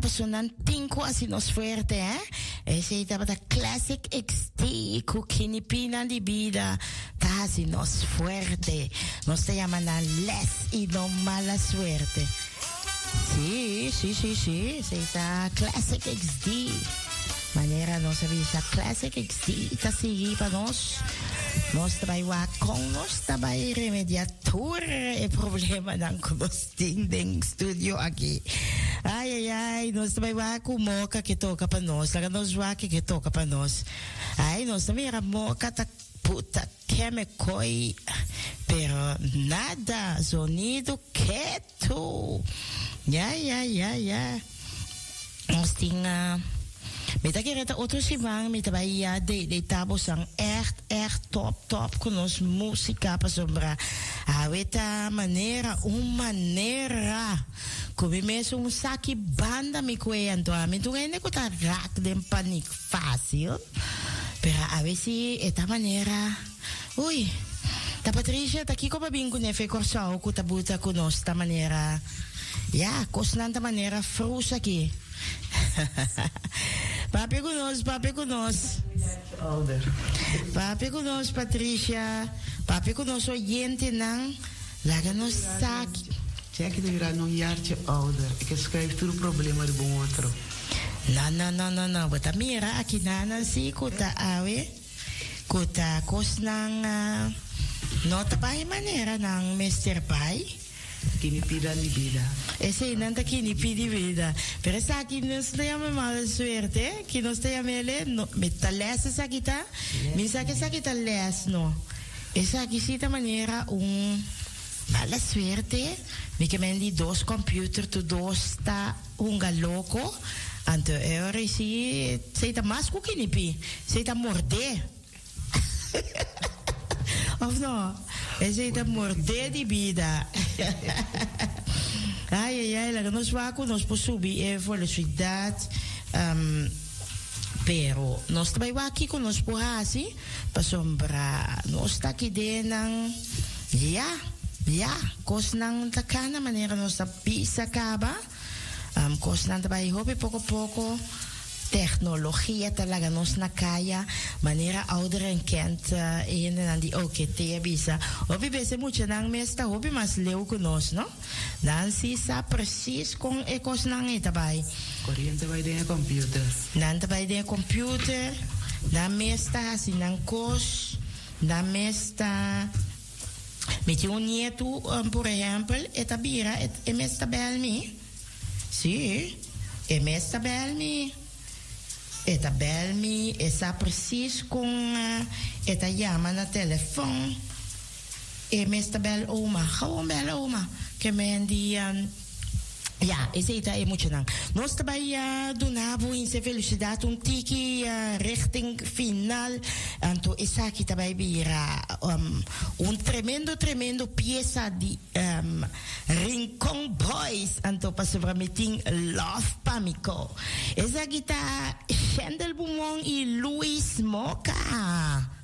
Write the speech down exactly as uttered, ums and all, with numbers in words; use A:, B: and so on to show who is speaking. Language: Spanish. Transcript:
A: personan tinko así nos fuerte, ¿eh? Ese estaba da Classic X T, kukini pina di vida, ta así nos fuerte. Nos te llaman a les y no mala suerte. Sí, sí, sí, sí, se está Classic X D. Manera nos avisa Classic X D, ta sigue para nos. Nós trabalhamos com nós também remediador e problema não com nós tem dentro estúdio aqui. Ai ai ai, nós trabalhamos com moca que toca para nós, lá nós vai que toca para nós. Ai, nós também era moca tá puta que me coi, pero nada, sonido quieto. Ja ja ja ja. Nós tinha met dat keer het auto sivang met bij ja de de tabo sang echt echt top top con ons musica pa sombra aveta manera un manera come meso un saki banda mi kwe anto a mi tu ene ko ta rak den panic fácil pero a veces esta manera ui ta Patricia ta kiko pa bingo ne fe corso ko ta buta con nos ta manera ja cosnanta manera frusa ki Papi conosce, papi conosce.
B: Ouder.
A: Papi conosce, Patricia. Papi conosce oyente nang. Laga nos saki.
B: Zeg je weer aan een jaartje ouder. Ik schrijf toen een probleem met de bootro.
A: No, no, no, no, no. Wat amira, aki nana si kuta awe. Kuta kos nang uh, nota pa manera nang mister Pai.
B: Kini pida di vida.
A: Ese nanta kini pidi vida. Pero sa aquí no estamos mala suerte, que no estamos mele, no, me talesa sa kita, mi sa que sa kita les no. Esa aquí sí de manera un mala suerte, mi que mendi dos computer tu dos sta un galoco, anto ahora sí se ta más kini pi, se ta morde. Of no? Ese ta morde di vida. Ai, ai, ai, la nos va con nos posubi e velocidad. Um, pero nos trabalha aqui com nos porrasi, pa sombra, nos tá aqui denang, ja, ja, kos nang takana maneira nos tá pisa acaba, um, kos nang trabalha hopi pouco pouco, technologia talaga nos na kaya, maneira ouderen kent uh, en en die ook te bisa. Hopi bese mucho nang mesta hopi mas leu con nos, no? Dan si sa precies con ekos nang itabay.
B: Corriente bij de computer.
A: Dan tabay de computer, dan mesta sinang kos, dan mesta met je nieto, um, por ejemplo, etabira et emesta belmi. Si, emesta belmi. Eta bel me, essa precies com uh, eta llama na telefoon. E mesta bel oma, gewoon bel oma. Que me die um, ja, is eta emotioneel. Nós trabalha do nabo em se felicidade um tiki uh, richting final. Anto essa aqui também vira um, um tremendo tremendo pieza de um, Rincon Boys. Anto passo para meeting Love Pamico. Essa aqui tá Shendel Bumong e Luis Moca.